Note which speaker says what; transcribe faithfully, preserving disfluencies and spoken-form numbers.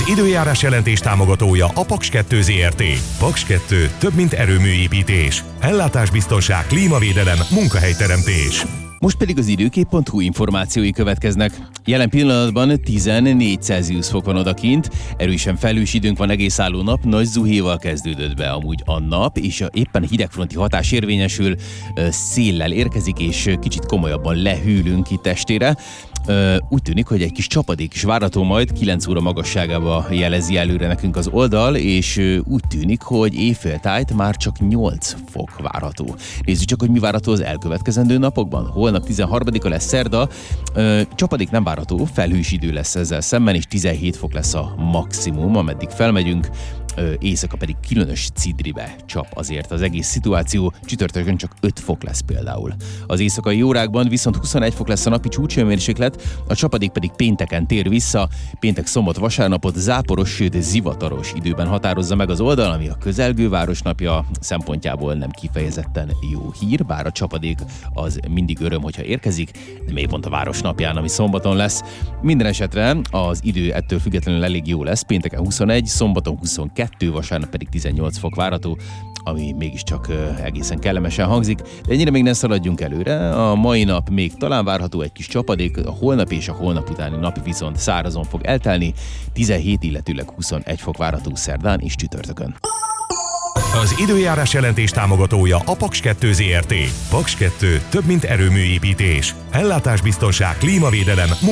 Speaker 1: időjárás jelentés támogatója a Paks kettő Zrt. Paks kettő több, mint erőműépítés. Ellátásbiztonság, klímavédelem, munkahelyteremtés.
Speaker 2: Most pedig az időkép pont hu információi következnek. Jelen pillanatban tizennégy Celsius fok van odakint, erősen felhős időnk van egész álló nap, nagy zuhéval kezdődött be amúgy a nap, és éppen hidegfronti hatás érvényesül, széllel érkezik, és kicsit komolyabban lehűlünk itt estére. Úgy tűnik, hogy egy kis csapadék is várható majd, kilenc óra magasságába jelezi előre nekünk az oldal, és úgy tűnik, hogy éjféltájt már csak nyolc fok várható. Nézzük csak, hogy mi várható az elkövetkezendő napokban. Holnap tizenharmadika lesz szerda, csapadék nem várható, felhős idő lesz ezzel szemben, és tizenhét fok lesz a maximum, ameddig felmegyünk. Éjszaka pedig különös cidribe csap azért az egész szituáció, csütörtökön csak öt fok lesz például. Az éjszakai órákban viszont huszonegy fok lesz a napi csúcshőmérséklet, a csapadék pedig pénteken tér vissza, péntek, szombat, vasárnapot záporos, sőt zivataros időben határozza meg az oldal, ami a közelgő városnapja szempontjából nem kifejezetten jó hír, bár a csapadék az mindig öröm, hogyha érkezik, de még pont a városnapján, ami szombaton lesz. Minden esetre az idő ettől függetlenül elég jó lesz, pénteken huszonegy, szombaton huszonkettő, vasárnap pedig tizennyolc fok várható, ami mégiscsak uh, egészen kellemesen hangzik, de ennyire még ne szaladjunk előre. A mai nap még talán várható egy kis csapadék, a holnap és a holnap utáni nap viszont szárazon fog eltelni, tizenhét, illetőleg huszonegy fok várható szerdán és csütörtökön.
Speaker 1: Az időjárás jelentés támogatója a Paks kettő Zrt. Paks kettő több, mint erőműépítés. Ellátásbiztonság, klímavédelem,